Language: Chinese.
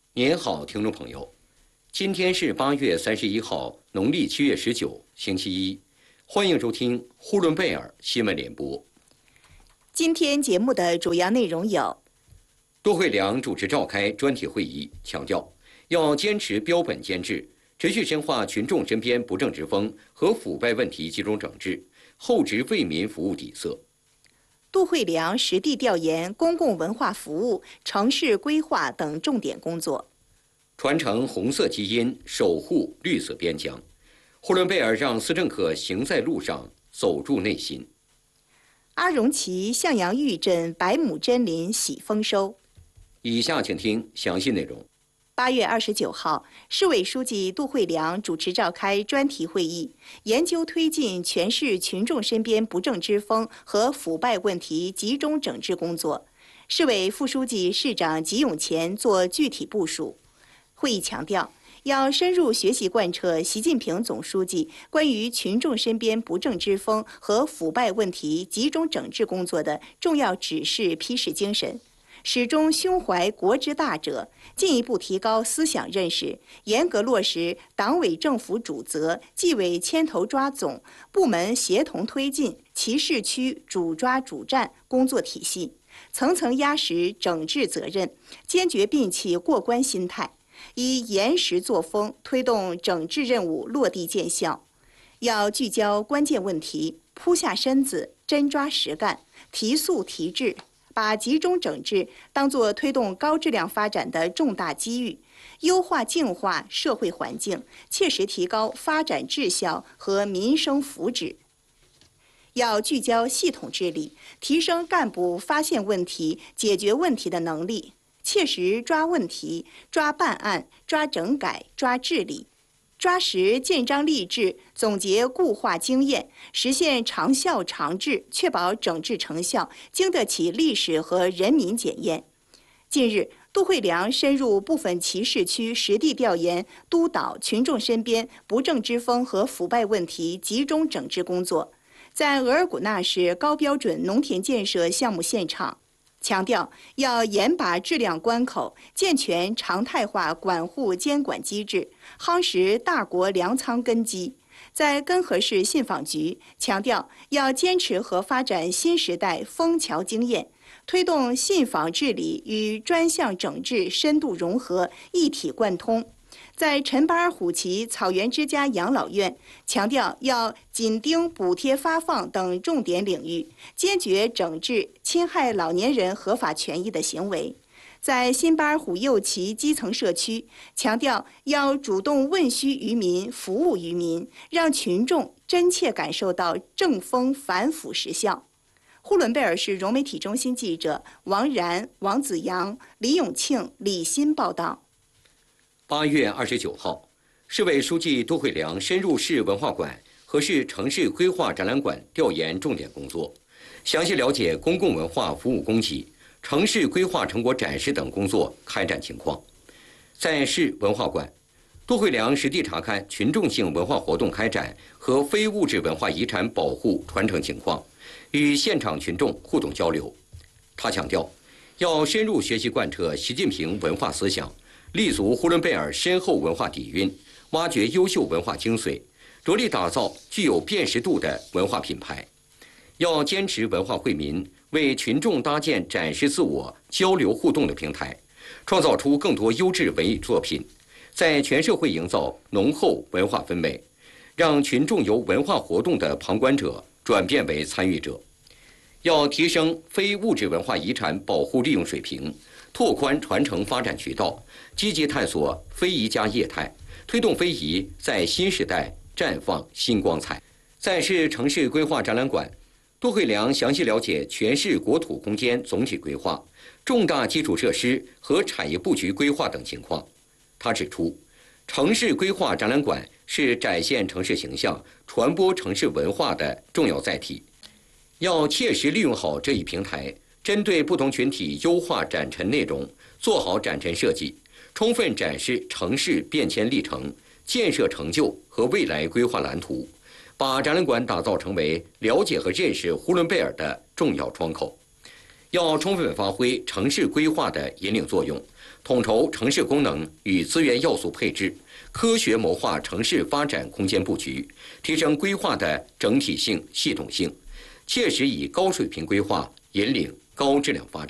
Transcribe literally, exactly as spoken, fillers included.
您好，听众朋友，今天是八月三十一号，农历七月十九，星期一，欢迎收听呼伦贝尔新闻联播。 今天节目的主要内容有： 杜慧良主持召开专题会议，强调要坚持标本兼治，持续深化群众身边不正之风和腐败问题集中整治，厚植为民服务底色。 杜慧良实地调研公共文化服务、城市规划等重点工作， 传承红色基因，守护绿色边疆。呼伦贝尔让斯政客行在路上，走入内心。 阿荣旗向阳峪镇百亩真林喜丰收。 以下请听详细内容。 八月二十九号，市委书记杜慧良主持召开专题会议，研究推进全市群众身边不正之风和腐败问题集中整治工作。市委副书记、市长吉永前作具体部署。会议强调，要深入学习贯彻习近平总书记关于群众身边不正之风和腐败问题集中整治工作的重要指示批示精神。始终胸怀国之大者，进一步提高思想认识，严格落实党委政府主责、纪委牵头抓总、部门协同推进其市区主抓主战工作体系，层层压实整治责任，坚决摒弃过关心态，以严实作风推动整治任务落地见效。要聚焦关键问题，扑下身子，真抓实干，提速提质，把集中整治当作推动高质量发展的重大机遇，优化净化社会环境，切实提高发展质效和民生福祉。要聚焦系统治理，提升干部发现问题、解决问题的能力，切实抓问题、抓办案、抓整改、抓治理。抓实建章立制，总结固化经验，实现长效长治，确保整治成效经得起历史和人民检验。近日，杜慧良深入部分其市区实地调研督导群众身边不正之风和腐败问题集中整治工作，在额尔古纳市高标准农田建设项目现场，强调要严把质量关口，健全常态化管护监管机制，夯实大国粮仓根基。在根河市信访局，强调要坚持和发展新时代枫桥经验，推动信访治理与专项整治深度融合、一体贯通。在陈巴尔虎旗草原之家养老院，强调要紧盯补贴发放等重点领域，坚决整治侵害老年人合法权益的行为。在新巴尔虎右旗基层社区，强调要主动问需于民、服务于民，让群众真切感受到正风反腐实效。呼伦贝尔市融媒体中心记者王然、王子阳、李永庆、李欣报道。 八月二十九号，市委书记杜慧良深入市文化馆和市城市规划展览馆调研重点工作，详细了解公共文化服务供给、城市规划成果展示等工作开展情况。在市文化馆，杜慧良实地查看群众性文化活动开展和非物质文化遗产保护传承情况，与现场群众互动交流。他强调，要深入学习贯彻习近平文化思想，立足呼伦贝尔深厚文化底蕴，挖掘优秀文化精髓，着力打造具有辨识度的文化品牌。要坚持文化惠民，为群众搭建展示自我、交流互动的平台，创造出更多优质文艺作品，在全社会营造浓厚文化氛围，让群众由文化活动的旁观者转变为参与者。要提升非物质文化遗产保护利用水平，拓宽传承发展渠道，积极探索非遗家业态，推动非遗在新时代绽放新光彩。在市城市规划展览馆，杜慧良详细了解全市国土空间总体规划、重大基础设施和产业布局规划等情况。他指出，城市规划展览馆是展现城市形象、传播城市文化的重要载体，要切实利用好这一平台，针对不同群体优化展陈内容，做好展陈设计，充分展示城市变迁历程、建设成就和未来规划蓝图，把展览馆打造成为了解和认识呼伦贝尔的重要窗口。 要充分发挥城市规划的引领作用，统筹城市功能与资源要素配置，科学谋划城市发展空间布局，提升规划的整体性、系统性，切实以高水平规划引领高质量发展。